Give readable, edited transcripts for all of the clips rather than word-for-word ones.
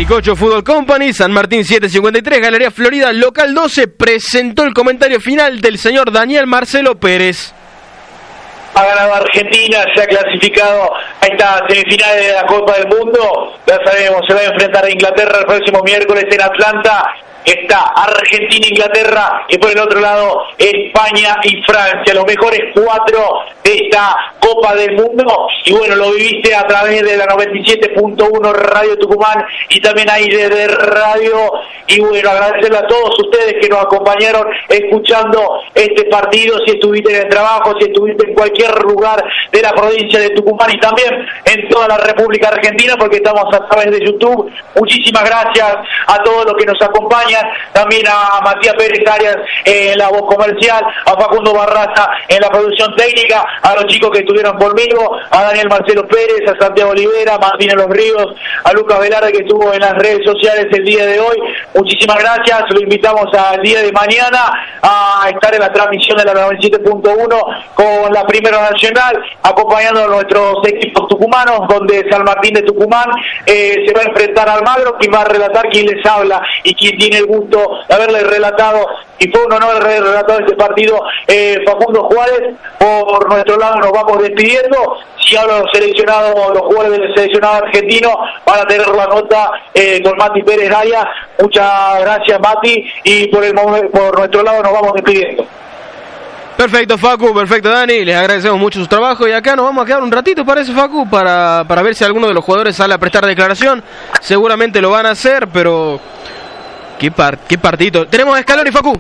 Nicocho Fútbol Company, San Martín 753, Galería Florida, local 12, presentó el comentario final del señor Daniel Marcelo Pérez. Ha ganado Argentina, se ha clasificado a esta semifinal de la Copa del Mundo. Ya sabemos, se va a enfrentar a Inglaterra el próximo miércoles en Atlanta. Está Argentina, Inglaterra, y por el otro lado España y Francia, los mejores 4 de esta Copa del Mundo. Y bueno, lo viviste a través de la 97.1 Radio Tucumán y también ahí desde Radio. Y bueno, agradecerle a todos ustedes que nos acompañaron escuchando este partido, si estuviste en el trabajo, si estuviste en cualquier lugar de la provincia de Tucumán y también en toda la República Argentina, porque estamos a través de YouTube. Muchísimas gracias a todos los que nos acompañan. También a Matías Pérez Arias en la voz comercial, a Facundo Barraza en la producción técnica, a los chicos que estuvieron conmigo, a Daniel Marcelo Pérez, a Santiago Olivera, a Martín Los Ríos, a Lucas Velarde que estuvo en las redes sociales el día de hoy. Muchísimas gracias, lo invitamos al día de mañana a estar en la transmisión de la 97.1 con la Primera Nacional, acompañando a nuestros equipos tucumanos, donde San Martín de Tucumán se va a enfrentar al Almagro, quien va a relatar, quien les habla y quien tiene el gusto de haberle relatado, y fue un honor haber relatado este partido, Facundo Juárez. Por nuestro lado nos vamos despidiendo. Si hablo de los seleccionados, los jugadores del seleccionado argentino van a tener la nota con Mati Pérez Arias. Muchas gracias, Mati, y por nuestro lado nos vamos despidiendo. Perfecto, Facu, perfecto, Dani, les agradecemos mucho su trabajo y acá nos vamos a quedar un ratito, parece, Facu, para ver si alguno de los jugadores sale a prestar declaración. Seguramente lo van a hacer, pero qué partidito. Tenemos a Scaloni, Facu.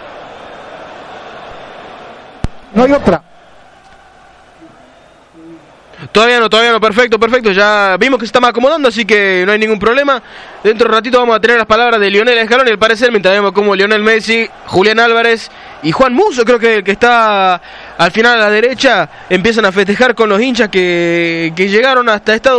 No hay otra. Todavía no, perfecto, ya vimos que se estamos acomodando, así que no hay ningún problema. Dentro de un ratito vamos a tener las palabras de Lionel Scaloni, al parecer, mientras vemos como Lionel Messi, Julián Álvarez y Juan Musso, creo que el que está al final a la derecha, empiezan a festejar con los hinchas que llegaron hasta Estados